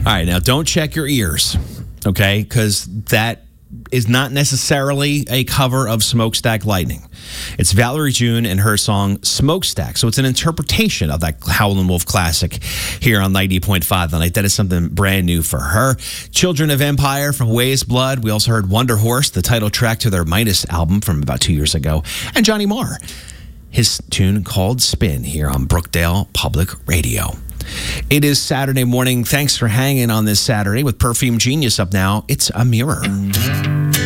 right, now don't check your ears, okay? Because that is not necessarily a cover of Smokestack Lightning. It's Valerie June and her song Smokestack. So it's an interpretation of that Howlin' Wolf classic here on 90.5 The Night. That is something brand new for her. Children of Empire from Ways Blood. We also heard Wonder Horse, the title track to their Midas album from about 2 years ago. And Johnny Marr, his tune called Spin here on Brookdale Public Radio. It is Saturday morning. Thanks for hanging on this Saturday with Perfume Genius up now. It's a mirror.